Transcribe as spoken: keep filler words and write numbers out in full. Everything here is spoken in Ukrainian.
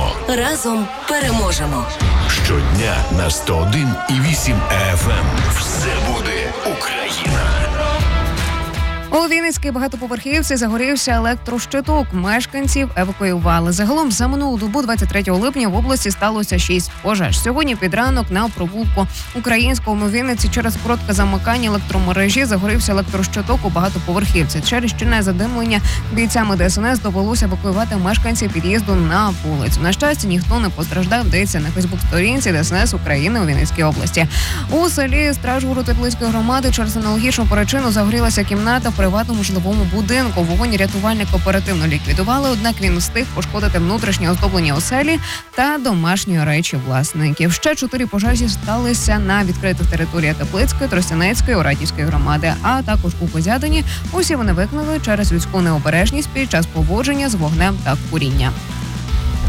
переможемо. Разом переможемо. Щодня на сто один і вісім еф ем. Все буде Україна. У Вінницькій багатоповерхівці загорівся електрощиток. Мешканців евакуювали. Загалом за минулу добу, двадцять третього липня, в області сталося шість пожеж. Сьогодні під ранок на провулку Українському Вінниці через коротке замикання електромережі загорівся електрощиток у багатоповерхівці. Через щільне задимлення бійцями Де Ес Ен Ес довелося евакуювати мешканців під'їзду на вулицю. На щастя, ніхто не постраждав, йдеться на Фейсбук-сторінці Де Ес Ен Ес України у Вінницькій області. У селі Стражгород Теплицької громади через аналогічну причину загорілася кімната в приватному житловому будинку. Вогонь рятувальник оперативно ліквідували, однак він встиг пошкодити внутрішнє оздоблення оселі та домашні речі власників. Ще чотири пожежі сталися на відкритих територіях Теплицької, Тростянецької, Оратівської громади, а також у Козятині. Усі вони викликали через людську необережність під час поводження з вогнем та куріння.